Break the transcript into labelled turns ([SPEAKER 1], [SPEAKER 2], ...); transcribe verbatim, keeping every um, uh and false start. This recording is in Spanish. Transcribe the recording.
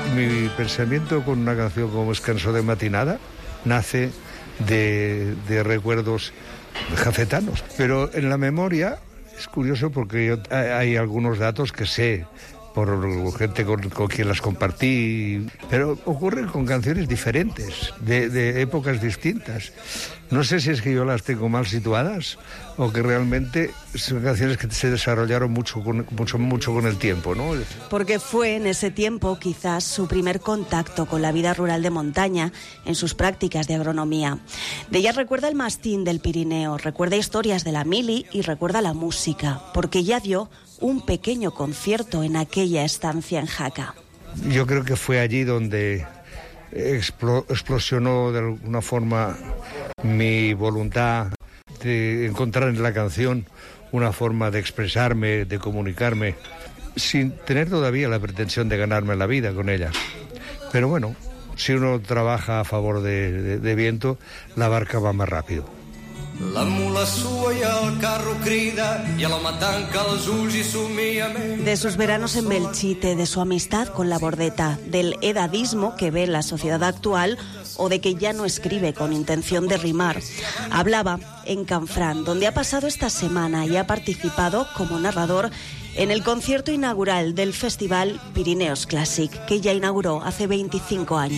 [SPEAKER 1] mi pensamiento con una canción como Es Cançó de matinada nace de, de recuerdos jafetanos. Pero en la memoria es curioso porque yo, hay algunos datos que sé por gente con, con quien las compartí, pero ocurren con canciones diferentes, de, de épocas distintas. No sé si es que yo las tengo mal situadas o que realmente son canciones que se desarrollaron mucho con, mucho, mucho con el tiempo, ¿no?
[SPEAKER 2] Porque fue en ese tiempo quizás su primer contacto con la vida rural de montaña en sus prácticas de agronomía. De ellas recuerda el mastín del Pirineo, recuerda historias de la mili y recuerda la música, porque ya dio un pequeño concierto en aquella estancia en Jaca.
[SPEAKER 1] Yo creo que fue allí donde explo- explosionó de alguna forma mi voluntad de encontrar en la canción una forma de expresarme, de comunicarme, sin tener todavía la pretensión de ganarme la vida con ella. Pero bueno, si uno trabaja a favor de, de, de viento, la barca va más rápido.
[SPEAKER 3] La mula sua y el carro crida y l'home tanca els ulls i somia més.
[SPEAKER 2] De sus veranos en Belchite, de su amistad con la bordeta, del edadismo que ve en la sociedad actual o de que ya no escribe con intención de rimar. Hablaba en Canfrán, donde ha pasado esta semana y ha participado como narrador en el concierto inaugural del Festival Pirineos Classic, que ya inauguró hace veinticinco años.